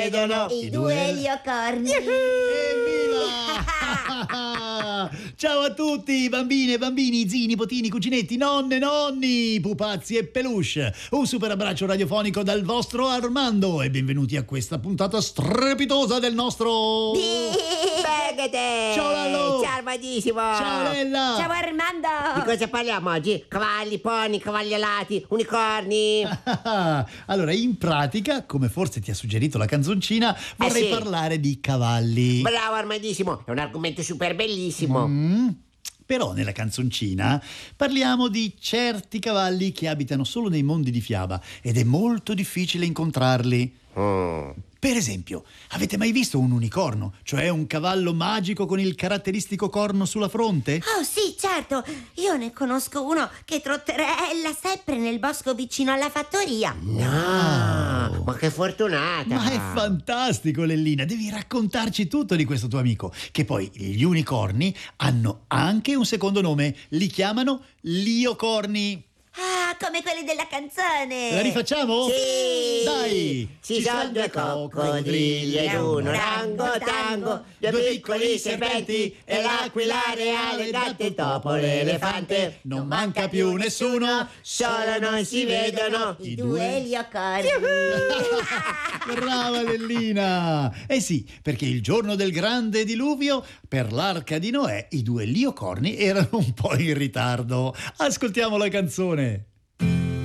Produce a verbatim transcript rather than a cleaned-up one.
vedono i due eliocorni. Evviva! Ciao a tutti, bambine, bambini, zii, nipotini, cuginetti, nonne, nonni, pupazzi e peluche. Un super abbraccio radiofonico dal vostro Armando e benvenuti a questa puntata strepitosa del nostro... Begete! Ciao Lallo! Ciao Armadissimo! Ciao Lella! Ciao Armando. Di cosa parliamo oggi? Cavalli, pony, cavalli alati, unicorni? Allora, in pratica, come forse ti ha suggerito la canzoncina, vorrei sì. parlare di cavalli. Bravo Armadissimo, è un argomento super bellissimo. Mm. Però nella canzoncina parliamo di certi cavalli che abitano solo nei mondi di fiaba ed è molto difficile incontrarli. Mm. Per esempio, avete mai visto un unicorno? Cioè un cavallo magico con il caratteristico corno sulla fronte? Oh sì, certo, io ne conosco uno che trotterella sempre nel bosco vicino alla fattoria. No, ma che fortunata! Ma è fantastico, Lellina, devi raccontarci tutto di questo tuo amico, che poi gli unicorni hanno anche un secondo nome, li chiamano liocorni. Ah, come quelli della canzone. La rifacciamo? Sì! Dai! Ci sono due coccodrilli ed un orangotango, due piccoli serpenti e l'aquila reale, il gatto, il topo, l'elefante. Non manca più nessuno, solo non si vedono I due eliocorni. Brava Lellina! Eh sì, perché il giorno del grande diluvio, per l'arca di Noè, i due liocorni erano un po' in ritardo. Ascoltiamo la canzone.